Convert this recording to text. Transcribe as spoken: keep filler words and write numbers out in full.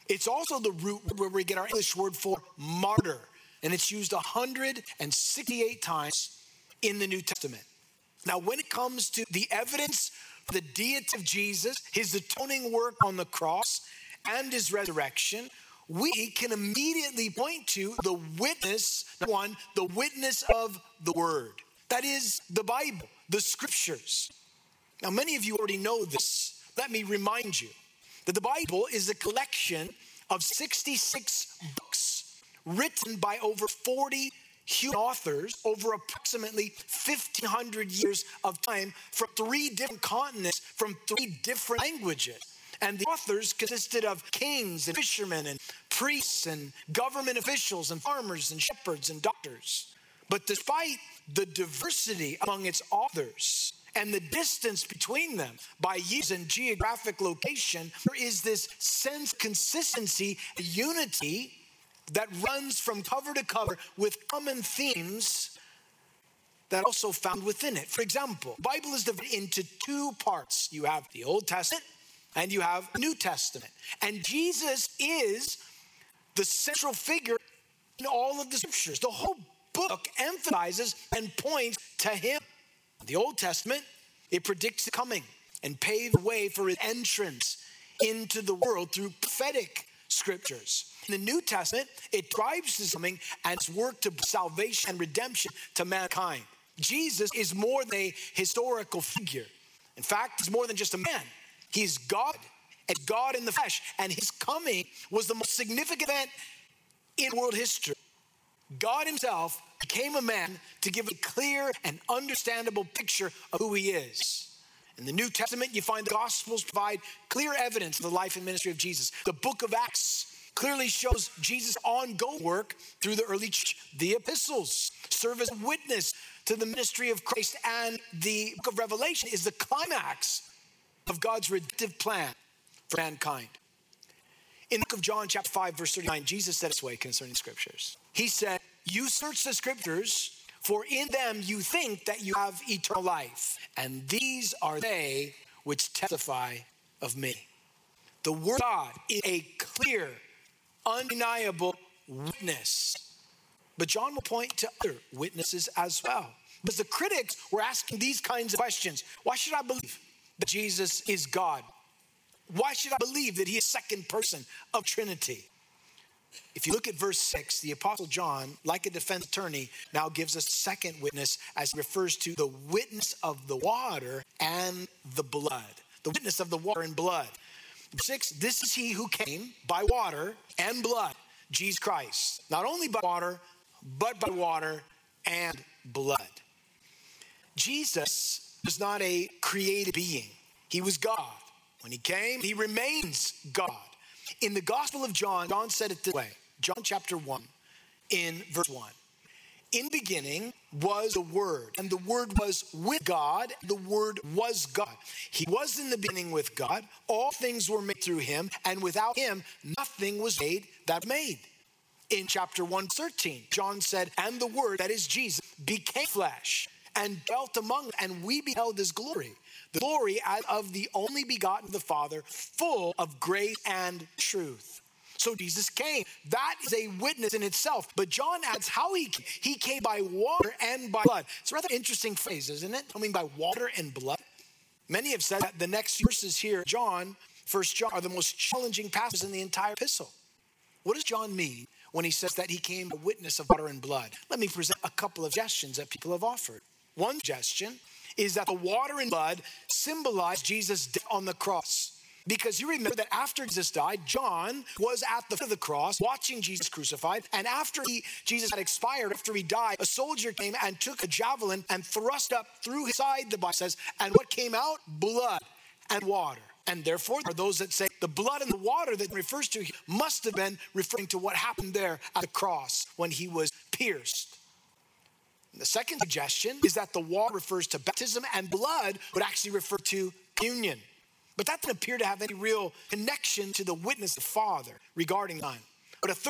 It's also the root where we get our English word for martyr, and it's used one hundred sixty-eight times in the New Testament. Now, when it comes to the evidence for the deity of Jesus, his atoning work on the cross, and his resurrection, we can immediately point to the witness, number one, the witness of the Word. That is the Bible, the Scriptures. Now, many of you already know this. Let me remind you that the Bible is a collection of sixty-six books written by over forty human authors over approximately fifteen hundred years of time from three different continents, from three different languages. And the authors consisted of kings and fishermen and priests and government officials and farmers and shepherds and doctors. But despite the diversity among its authors and the distance between them by years and geographic location, there is this sense of consistency, unity that runs from cover to cover with common themes that are also found within it. For example, the Bible is divided into two parts. You have the Old Testament and you have the New Testament. And Jesus is the central figure in all of the scriptures. The whole book emphasizes and points to him. The Old Testament, it predicts his coming and paves the way for his entrance into the world through prophetic scriptures. In the New Testament, it describes his coming and his work to salvation and redemption to mankind. Jesus is more than a historical figure. In fact, he's more than just a man. He's God, and God in the flesh. And his coming was the most significant event in world history. God himself became a man to give a clear and understandable picture of who he is. In the New Testament, you find the Gospels provide clear evidence of the life and ministry of Jesus. The book of Acts clearly shows Jesus' ongoing work through the early church. The epistles serve as a witness to the ministry of Christ, and the book of Revelation is the climax of God's redemptive plan for mankind. In the book of John, chapter five, verse thirty-nine, Jesus said this way concerning scriptures. He said, "You search the scriptures, for in them you think that you have eternal life, and these are they which testify of me." The word of God is a clear, undeniable witness. But John will point to other witnesses as well. Because the critics were asking these kinds of questions. Why should I believe that Jesus is God? Why should I believe that he is second person of Trinity? If you look at verse six, the Apostle John, like a defense attorney, now gives us a second witness as he refers to the witness of the water and the blood. The witness of the water and blood. Six, this is he who came by water and blood, Jesus Christ. Not only by water, but by water and blood. Jesus was not a created being. He was God. When he came, he remains God. In the Gospel of John, John said it this way. John chapter one, in verse one. In the beginning was the Word, and the Word was with God. The Word was God. He was in the beginning with God. All things were made through him, and without him, nothing was made that was made. In chapter one, thirteen, John said, "And the Word," that is Jesus, "became flesh and dwelt among us, and we beheld his glory. The glory as of the only begotten of the Father, full of grace and truth." So Jesus came. That is a witness in itself. But John adds how he came. He came by water and by blood. It's a rather interesting phrase, isn't it? I mean, by water and blood. Many have said that the next verses here, John, First John, are the most challenging passages in the entire epistle. What does John mean when he says that he came a witness of water and blood? Let me present a couple of suggestions that people have offered. One suggestion is that the water and blood symbolize Jesus' death on the cross. Because you remember that after Jesus died, John was at the foot of the cross watching Jesus crucified. And after he, Jesus had expired, after he died, a soldier came and took a javelin and thrust up through his side, the Bible says. And what came out? Blood and water. And therefore, there are those that say the blood and the water that refers to must have been referring to what happened there at the cross when he was pierced. The second suggestion is that the water refers to baptism and blood would actually refer to communion. But that doesn't appear to have any real connection to the witness of the Father regarding time. But a third